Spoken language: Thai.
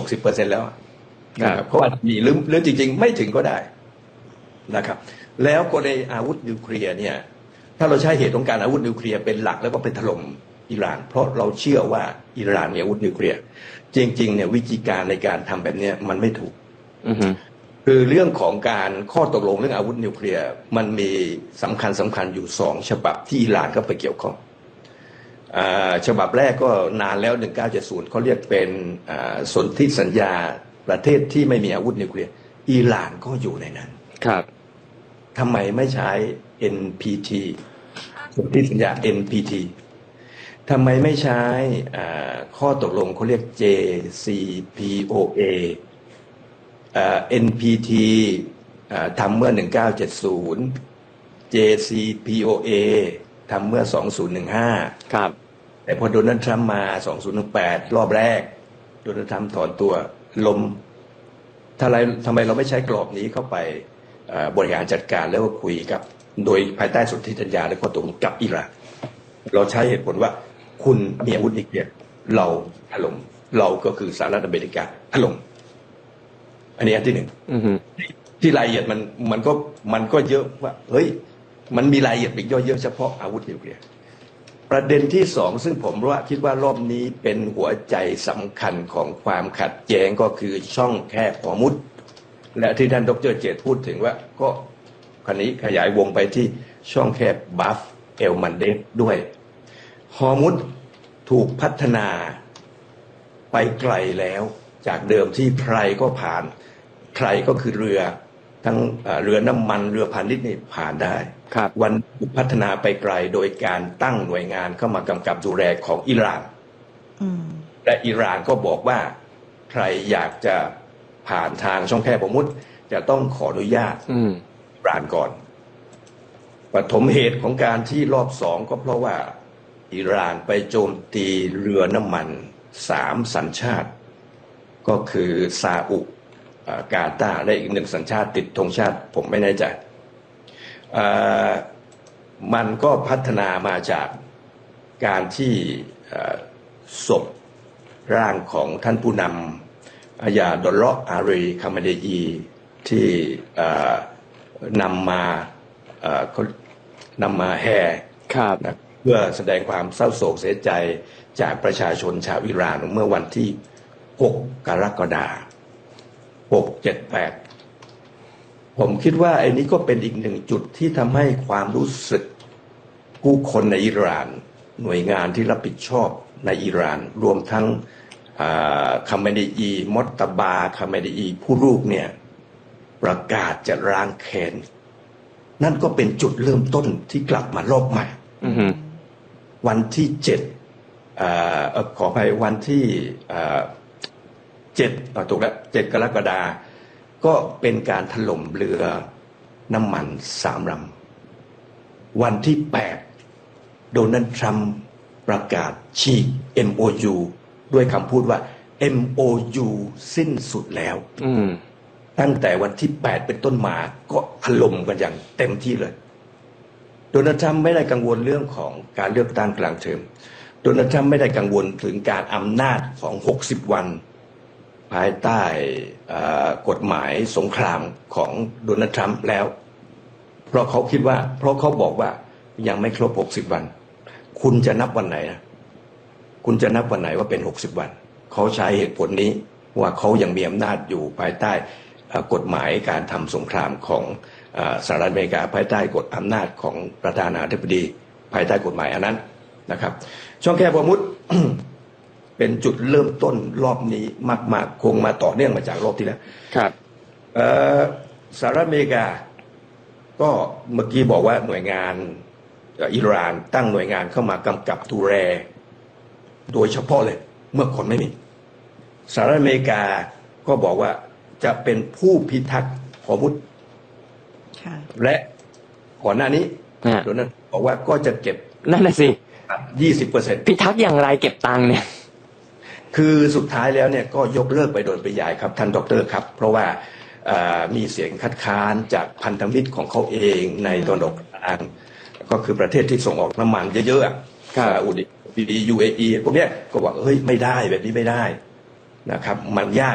60%แล้วนะครับเขาอาจจะมีหรือจริงๆไม่ถึงก็ได้นะครับแล้วกรณีอาวุธนิวเคลียร์เนี่ยถ้าเราใช้เหตุของการอาวุธนิวเคลียร์เป็นหลักแล้วก็เป็นถล่มอิหร่านเพราะเราเชื่อว่าอิหร่านมีอาวุธนิวเคลียร์จริงๆเนี่ยวิธีการในการทำแบบนี้มันไม่ถูกคือเรื่องของการข้อตกลงเรื่องอาวุธนิวเคลียร์มันมีสำคัญอยู่2ฉบับที่อิหร่านก็ไปเกี่ยวข้องฉบับแรกก็นานแล้ว1970เขาเรียกเป็นสนธิสัญญาประเทศที่ไม่มีอาวุธนิวเคลียร์อิหร่านก็อยู่ในนั้นครับทำไมไม่ใช้ NPT สนธิสัญญา NPT ทำไมไม่ใช้ข้อตกลงเขาเรียก JCPOA NPT ทำเมื่อ1970 JCPOA ทำเมื่อ2015 ครับแต่พอโดนัลด์ทรัมป์มา2018รอบแรกโดนัลด์ทรัมป์ถอนตัวล้มทำไมเราไม่ใช้กรอบนี้เข้าไปบริหารจัดการแล้วก็คุยกับโดยภายใต้สนธิสัญญาและข้อตกลงกับอิหร่านเราใช้เหตุผลว่าคุณมีอาวุธนิวเคลียร์เราถล่มเราก็คือสหรัฐอเมริกาถล่มอันนี้อันที่หนึ่งที่รายละเอียดมันก็เยอะว่าเฮ้ยมันมีรายละเอียดอีกเยอะเฉพาะอาวุธนิวเคลียร์ประเด็นที่2ซึ่งผมคิดว่ารอบนี้เป็นหัวใจสำคัญของความขัดแย้งก็คือช่องแคบฮอร์มุซและที่ท่านดร.เจตพูดถึงว่าก็คราวนี้ขยายวงไปที่ช่องแคบบัฟเอลมันเดฟด้วยฮอร์มุซถูกพัฒนาไปไกลแล้วจากเดิมที่ใครก็ผ่านใครก็คือเรือทั้งเรือน้ำมันเรือพาณิชย์นี่ผ่านได้วันพัฒนาไปไกลโดยการตั้งหน่วยงานเข้ามากำกับดูแลของอิหร่านและอิหร่านก็บอกว่าใครอยากจะผ่านทางช่องแคบฮอร์มุซจะต้องขออนุญาตอิหร่านก่อนปฐมเหตุของการที่รอบ2ก็เพราะว่าอิหร่านไปโจมตีเรือน้ำมัน3สัญชาติก็คือซาอุกาตาร์และอีก1สัญชาติติดธงชาติผมไม่แน่ใจมันก็พัฒนามาจากการที่ศพร่างของท่านผู้นำอาญาดอลเลาะอารีคาเมเดยีที่นำมาแห่เพื่อแสดงความเศร้าโศกเสียใจจากประชาชนชาวอิหร่านเมื่อวันที่6 กรกฎาคม 678ผมคิดว่าไอ้นี้ก็เป็นอีกหนึ่งจุดที่ทำให้ความรู้สึกผู้คนในอิหร่านหน่วยงานที่รับผิดชอบในอิหร่านรวมทั้งคาเมเดอีมอตตาบาคาเมเดอีผู้ลูกเนี่ยประกาศจะล้างแค้นนั่นก็เป็นจุดเริ่มต้นที่กลับมารอบใหม่วันที่7ขออภัยวันที่7ถูกแล้ว7 กรกฎาคมก็เป็นการถล่มเรือน้ำมัน3 ลำวันที่8โดนัลด์ทรัมป์ประกาศฉีก MOU ด้วยคำพูดว่า MOU สิ้นสุดแล้วตั้งแต่วันที่8เป็นต้นมาก็ถล่มกันอย่างเต็มที่เลยโดนัลด์ทรัมป์ไม่ได้กังวลเรื่องของการเลือกตั้งกลางเทอมโดนัลด์ทรัมป์ไม่ได้กังวลถึงการอำนาจของ60 วันภายใต้กฎหมายสงครามของโดนัลด์ทรัมป์แล้วเพราะเขาคิดว่าเพราะเขาบอกว่ายังไม่ครบ60 วันคุณจะนับวันไหนนะคุณจะนับวันไหนว่าเป็น60 วันเขาใช้เหตุผลนี้ว่าเขายังมีอำนาจอยู่ภายใต้กฎหมายการทำสงครามของสหรัฐอเมริกาภายใต้กฎอำนาจของประธานาธิบดีภายใต้กฎหมายอันนั้นนะครับช่องแคบฮอร์มุซ เป็นจุดเริ่มต้นรอบนี้มากๆคงมาต่อเนื่องมาจากรอบที่แล้วครับสหรัฐอเมริกาก็เมื่อกี้บอกว่าหน่วยงานอิหร่านตั้งหน่วยงานเข้ามากำกับดูแลโดยเฉพาะเลยเมื่อคนไม่มีสหรัฐอเมริกาก็บอกว่าจะเป็นผู้พิทักษ์ฮอร์มุซและก่อนหน้านี้โดนัลด์บอกว่าก็จะเก็บนั่นแหละสิ 20% พิทักษ์อย่างไรเก็บตังค์เนี่ยคือสุดท้ายแล้วเนี่ยก็ยกเลิกไปโดยปริยายครับท่านดร.ครับเพราะว่ามีเสียงคัดค้านจากพันธมิตรของเขาเองในตะวันออกกลางก็คือประเทศที่ส่งออกน้ำมันเยอะๆซาอุดิอาระเบีย UAE พวกเนี้ยก็บอกเฮ้ยไม่ได้แบบนี้ไม่ได้นะครับมันยาก